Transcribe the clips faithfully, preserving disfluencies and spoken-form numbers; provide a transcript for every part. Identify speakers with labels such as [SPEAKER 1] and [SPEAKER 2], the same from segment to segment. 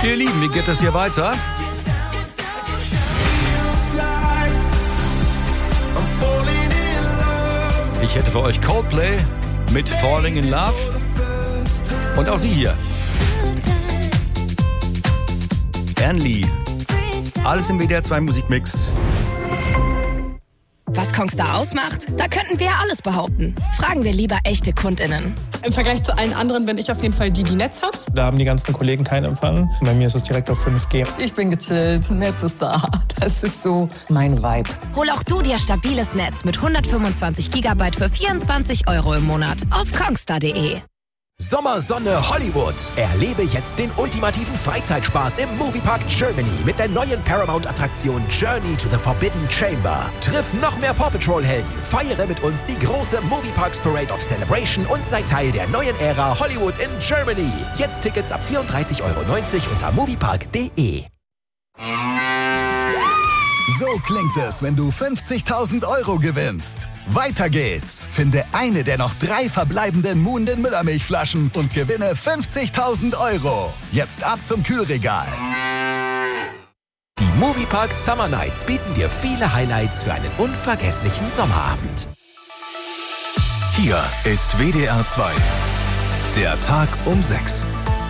[SPEAKER 1] Ihr Lieben, wie geht es hier weiter? Ich hätte für euch Coldplay mit Falling in Love. Und auch sie hier. Ann Lee. Alles im W D R zwei Musikmix.
[SPEAKER 2] Was Kongstar ausmacht? Da könnten wir ja alles behaupten. Fragen wir lieber echte KundInnen.
[SPEAKER 3] Im Vergleich zu allen anderen bin ich auf jeden Fall die, die Netz hat.
[SPEAKER 4] Da haben die ganzen Kollegen keinen Empfang. Bei mir ist es direkt auf fünf G.
[SPEAKER 5] Ich bin gechillt, Netz ist da. Das ist so mein Vibe.
[SPEAKER 2] Hol auch du dir stabiles Netz mit hundertfünfundzwanzig Gigabyte für vierundzwanzig Euro im Monat auf kongstar punkt de.
[SPEAKER 6] Sommersonne Hollywood. Erlebe jetzt den ultimativen Freizeitspaß im Moviepark Germany mit der neuen Paramount-Attraktion Journey to the Forbidden Chamber. Triff noch mehr Paw Patrol-Helden, feiere mit uns die große Movieparks Parade of Celebration und sei Teil der neuen Ära Hollywood in Germany. Jetzt Tickets ab vierunddreißig Euro neunzig unter moviepark punkt de.
[SPEAKER 7] So klingt es, wenn du fünfzigtausend Euro gewinnst. Weiter geht's. Finde eine der noch drei verbleibenden Muhnden Müllermilchflaschen und gewinne fünfzigtausend Euro. Jetzt ab zum Kühlregal.
[SPEAKER 6] Die Moviepark Summer Nights bieten dir viele Highlights für einen unvergesslichen Sommerabend.
[SPEAKER 8] Hier ist W D R zwei. Der Tag um sechs.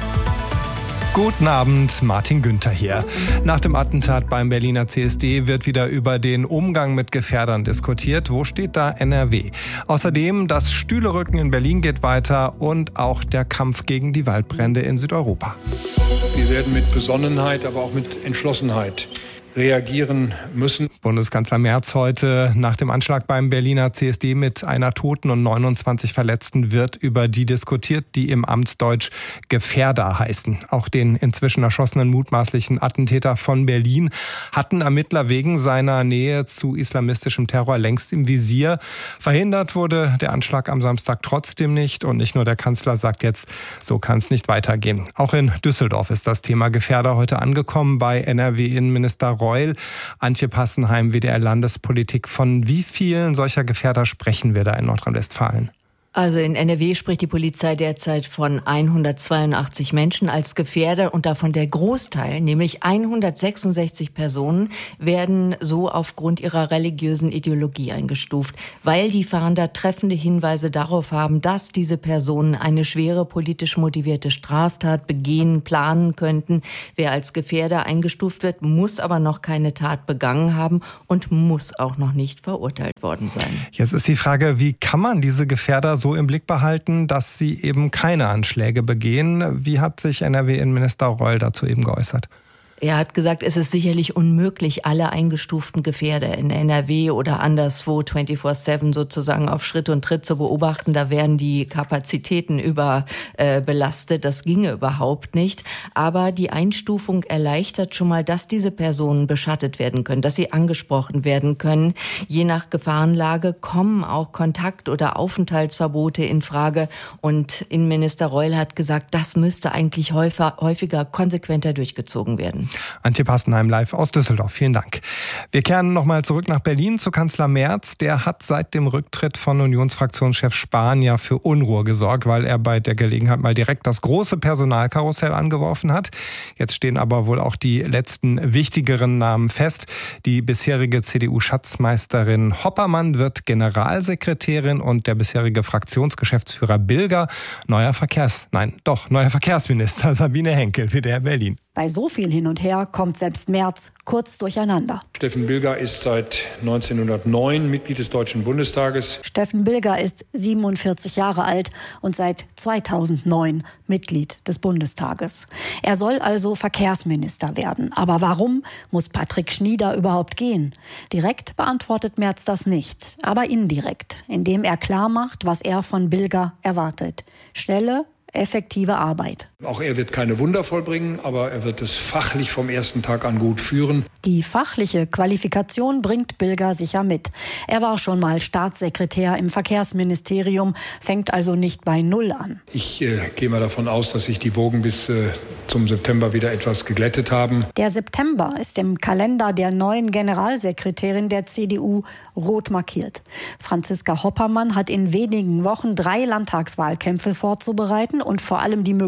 [SPEAKER 9] Guten Abend, Martin Günther hier. Nach dem Attentat beim Berliner C S D wird wieder über den Umgang mit Gefährdern diskutiert. Wo steht da N R W? Außerdem, das Stühlerücken in Berlin geht weiter und auch der Kampf gegen die Waldbrände in Südeuropa.
[SPEAKER 10] Wir werden mit Besonnenheit, aber auch mit Entschlossenheit reagieren müssen.
[SPEAKER 9] Bundeskanzler Merz heute nach dem Anschlag beim Berliner C S D mit einer Toten und neunundzwanzig Verletzten wird über die diskutiert, die im Amtsdeutsch Gefährder heißen. Auch den inzwischen erschossenen mutmaßlichen Attentäter von Berlin hatten Ermittler wegen seiner Nähe zu islamistischem Terror längst im Visier. Verhindert wurde der Anschlag am Samstag trotzdem nicht und nicht nur der Kanzler sagt jetzt, so kann es nicht weitergehen. Auch in Düsseldorf ist das Thema Gefährder heute angekommen bei N R W-Innenminister Reul. Antje Passenheim, W D R-Landespolitik. Von wie vielen solcher Gefährder sprechen wir da in Nordrhein-Westfalen?
[SPEAKER 11] Also in N R W spricht die Polizei derzeit von hundertzweiundachtzig Menschen als Gefährder und davon der Großteil, nämlich hundertsechsundsechzig Personen, werden so aufgrund ihrer religiösen Ideologie eingestuft, weil die Fahnder treffende Hinweise darauf haben, dass diese Personen eine schwere politisch motivierte Straftat begehen, planen könnten. Wer als Gefährder eingestuft wird, muss aber noch keine Tat begangen haben und muss auch noch nicht verurteilt worden sein.
[SPEAKER 9] Jetzt ist die Frage, wie kann man diese Gefährder so im Blick behalten, dass sie eben keine Anschläge begehen? Wie hat sich N R W-Innenminister Reul dazu eben geäußert?
[SPEAKER 11] Er hat gesagt, es ist sicherlich unmöglich, alle eingestuften Gefährder in N R W oder anderswo vierundzwanzig sieben sozusagen auf Schritt und Tritt zu beobachten. Da wären die Kapazitäten überbelastet. Äh, das ginge überhaupt nicht. Aber die Einstufung erleichtert schon mal, dass diese Personen beschattet werden können, dass sie angesprochen werden können. Je nach Gefahrenlage kommen auch Kontakt- oder Aufenthaltsverbote in Frage. Und Innenminister Reul hat gesagt, das müsste eigentlich häufiger, häufiger konsequenter durchgezogen werden.
[SPEAKER 9] Antje Passenheim live aus Düsseldorf. Vielen Dank. Wir kehren nochmal zurück nach Berlin zu Kanzler Merz. Der hat seit dem Rücktritt von Unionsfraktionschef Spahn ja für Unruhe gesorgt, weil er bei der Gelegenheit mal direkt das große Personalkarussell angeworfen hat. Jetzt stehen aber wohl auch die letzten wichtigeren Namen fest. Die bisherige C D U-Schatzmeisterin Hoppermann wird Generalsekretärin und der bisherige Fraktionsgeschäftsführer Bilger neuer Verkehrs... Nein, doch, neuer Verkehrsminister Sabine Henkel, W D R Berlin.
[SPEAKER 12] Bei so viel hin und her kommt selbst Merz kurz durcheinander.
[SPEAKER 10] Steffen Bilger ist seit neunzehnhundertneun Mitglied des Deutschen Bundestages.
[SPEAKER 12] Steffen Bilger ist siebenundvierzig Jahre alt und seit zweitausendneun Mitglied des Bundestages. Er soll also Verkehrsminister werden. Aber warum muss Patrick Schnieder überhaupt gehen? Direkt beantwortet Merz das nicht, aber indirekt, indem er klarmacht, was er von Bilger erwartet. Schnelle, effektive Arbeit.
[SPEAKER 10] Auch er wird keine Wunder vollbringen, aber er wird es fachlich vom ersten Tag an gut führen.
[SPEAKER 12] Die fachliche Qualifikation bringt Bilger sicher mit. Er war schon mal Staatssekretär im Verkehrsministerium, fängt also nicht bei Null an.
[SPEAKER 10] Ich äh, gehe mal davon aus, dass sich die Wogen bis äh, zum September wieder etwas geglättet haben.
[SPEAKER 12] Der September ist im Kalender der neuen Generalsekretärin der C D U rot markiert. Franziska Hoppermann hat in wenigen Wochen drei Landtagswahlkämpfe vorzubereiten und vor allem die möglichen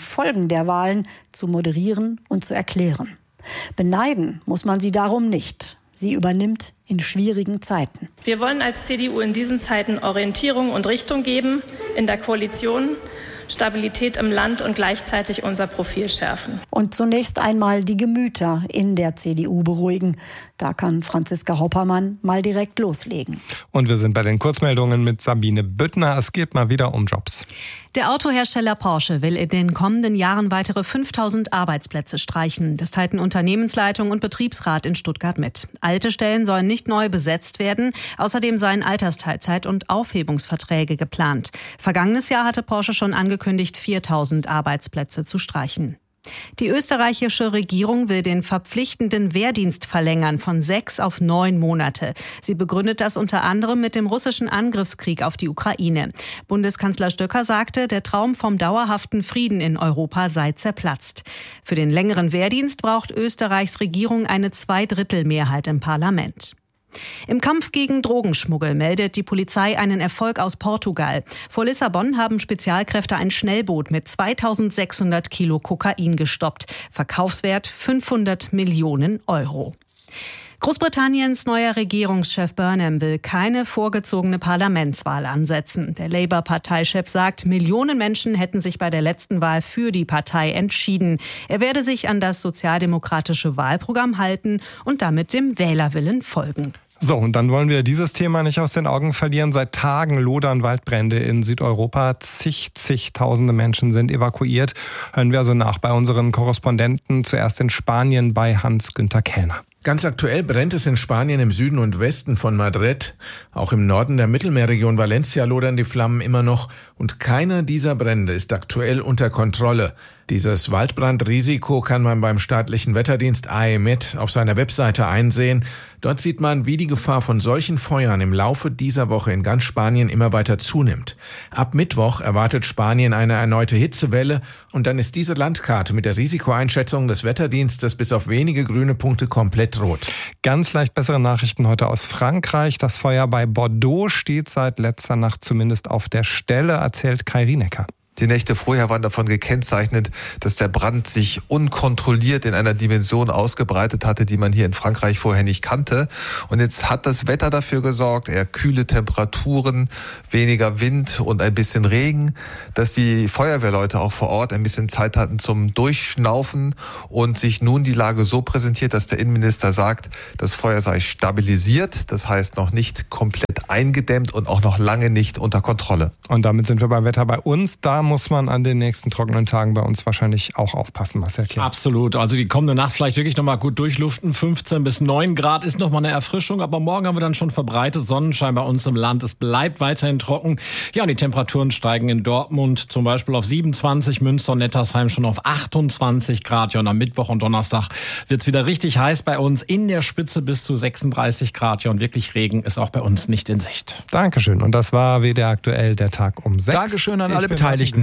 [SPEAKER 12] Folgen der Wahlen zu moderieren und zu erklären. Beneiden muss man sie darum nicht. Sie übernimmt in schwierigen Zeiten.
[SPEAKER 13] Wir wollen als C D U in diesen Zeiten Orientierung und Richtung geben in der Koalition, Stabilität im Land und gleichzeitig unser Profil schärfen.
[SPEAKER 12] Und zunächst einmal die Gemüter in der C D U beruhigen. Da kann Franziska Hoppermann mal direkt loslegen.
[SPEAKER 9] Und wir sind bei den Kurzmeldungen mit Sabine Büttner. Es geht mal wieder um Jobs.
[SPEAKER 14] Der Autohersteller Porsche will in den kommenden Jahren weitere fünftausend Arbeitsplätze streichen. Das teilten Unternehmensleitung und Betriebsrat in Stuttgart mit. Alte Stellen sollen nicht neu besetzt werden. Außerdem seien Altersteilzeit- und Aufhebungsverträge geplant. Vergangenes Jahr hatte Porsche schon angekündigt, viertausend Arbeitsplätze zu streichen. Die österreichische Regierung will den verpflichtenden Wehrdienst verlängern von sechs auf neun Monate. Sie begründet das unter anderem mit dem russischen Angriffskrieg auf die Ukraine. Bundeskanzler Stöcker sagte, der Traum vom dauerhaften Frieden in Europa sei zerplatzt. Für den längeren Wehrdienst braucht Österreichs Regierung eine Zweidrittelmehrheit im Parlament. Im Kampf gegen Drogenschmuggel meldet die Polizei einen Erfolg aus Portugal. Vor Lissabon haben Spezialkräfte ein Schnellboot mit zweitausendsechshundert Kilo Kokain gestoppt. Verkaufswert fünfhundert Millionen Euro. Großbritanniens neuer Regierungschef Burnham will keine vorgezogene Parlamentswahl ansetzen. Der Labour-Parteichef sagt, Millionen Menschen hätten sich bei der letzten Wahl für die Partei entschieden. Er werde sich an das sozialdemokratische Wahlprogramm halten und damit dem Wählerwillen folgen.
[SPEAKER 9] So, und dann wollen wir dieses Thema nicht aus den Augen verlieren. Seit Tagen lodern Waldbrände in Südeuropa. Zig, zigtausende Menschen sind evakuiert. Hören wir also nach bei unseren Korrespondenten. Zuerst in Spanien bei Hans-Günther Kellner.
[SPEAKER 15] Ganz aktuell brennt es in Spanien im Süden und Westen von Madrid. Auch im Norden der Mittelmeerregion Valencia lodern die Flammen immer noch. Und keiner dieser Brände ist aktuell unter Kontrolle. Dieses Waldbrandrisiko kann man beim staatlichen Wetterdienst A E M E T auf seiner Webseite einsehen. Dort sieht man, wie die Gefahr von solchen Feuern im Laufe dieser Woche in ganz Spanien immer weiter zunimmt. Ab Mittwoch erwartet Spanien eine erneute Hitzewelle und dann ist diese Landkarte mit der Risikoeinschätzung des Wetterdienstes bis auf wenige grüne Punkte komplett rot.
[SPEAKER 9] Ganz leicht bessere Nachrichten heute aus Frankreich. Das Feuer bei Bordeaux steht seit letzter Nacht zumindest auf der Stelle, erzählt Kai Rienecker.
[SPEAKER 16] Die Nächte vorher waren davon gekennzeichnet, dass der Brand sich unkontrolliert in einer Dimension ausgebreitet hatte, die man hier in Frankreich vorher nicht kannte. Und jetzt hat das Wetter dafür gesorgt, eher kühle Temperaturen, weniger Wind und ein bisschen Regen, dass die Feuerwehrleute auch vor Ort ein bisschen Zeit hatten zum Durchschnaufen und sich nun die Lage so präsentiert, dass der Innenminister sagt, das Feuer sei stabilisiert, das heißt noch nicht komplett eingedämmt und auch noch lange nicht unter Kontrolle.
[SPEAKER 9] Und damit sind wir beim Wetter bei uns. Da muss man an den nächsten trockenen Tagen bei uns wahrscheinlich auch aufpassen, Marcel Klein.
[SPEAKER 17] Absolut. Also die kommende Nacht vielleicht wirklich nochmal gut durchlüften. fünfzehn bis neun Grad ist nochmal eine Erfrischung. Aber morgen haben wir dann schon verbreitet Sonnenschein bei uns im Land. Es bleibt weiterhin trocken. Ja, und die Temperaturen steigen in Dortmund zum Beispiel auf siebenundzwanzig, Münster und Nettersheim schon auf achtundzwanzig Grad. Ja, und am Mittwoch und Donnerstag wird es wieder richtig heiß bei uns. In der Spitze bis zu sechsunddreißig Grad. Ja, und wirklich Regen ist auch bei uns nicht in Sicht.
[SPEAKER 9] Dankeschön. Und das war W D R aktuell, der Tag um sechs.
[SPEAKER 1] Dankeschön an alle Beteiligten.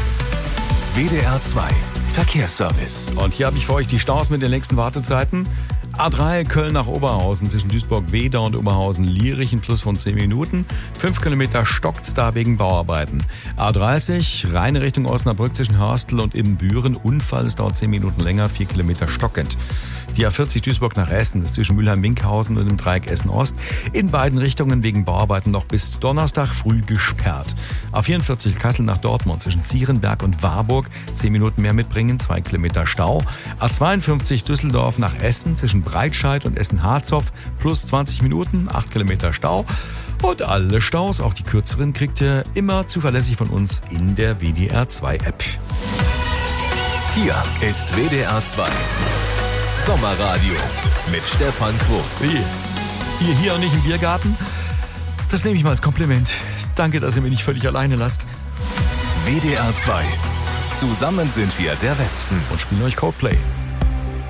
[SPEAKER 8] W D R zwei Verkehrsservice.
[SPEAKER 1] Und hier habe ich für euch die Staus mit den längsten Wartezeiten. A drei Köln nach Oberhausen zwischen Duisburg-Wedau und Oberhausen-Lierich ein Plus von zehn Minuten. Fünf Kilometer stockt's da wegen Bauarbeiten. A dreißig Rhein Richtung Osnabrück zwischen Hörstel und Ibbenbüren. Unfall, es dauert zehn Minuten länger, vier Kilometer stockend. Die A vierzig Duisburg nach Essen ist zwischen Mülheim-Winkhausen und dem Dreieck Essen-Ost in beiden Richtungen wegen Bauarbeiten noch bis Donnerstag früh gesperrt. A vierundvierzig Kassel nach Dortmund zwischen Zierenberg und Warburg. zehn Minuten mehr mitbringen, zwei Kilometer Stau. A zweiundfünfzig Düsseldorf nach Essen zwischen Breitscheid und Essen-Harzopf plus zwanzig Minuten, acht Kilometer Stau. Und alle Staus, auch die kürzeren, kriegt ihr immer zuverlässig von uns in der W D R zwei App.
[SPEAKER 8] Hier ist W D R zwei Sommerradio mit Stefan Quos.
[SPEAKER 1] Wie? Hier, hier und nicht im Biergarten? Das nehme ich mal als Kompliment. Danke, dass ihr mich nicht völlig alleine lasst.
[SPEAKER 8] W D R zwei. Zusammen sind wir der Westen.
[SPEAKER 1] Und spielen euch Coldplay.